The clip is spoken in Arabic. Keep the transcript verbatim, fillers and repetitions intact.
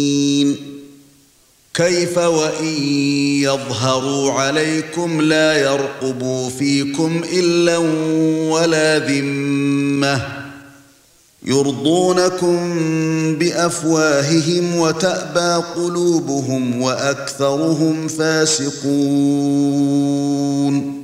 كيف وإن يظهروا عليكم لا يرقبوا فيكم إلا ولا ذمة يرضونكم بأفواههم وتأبى قلوبهم وأكثرهم فاسقون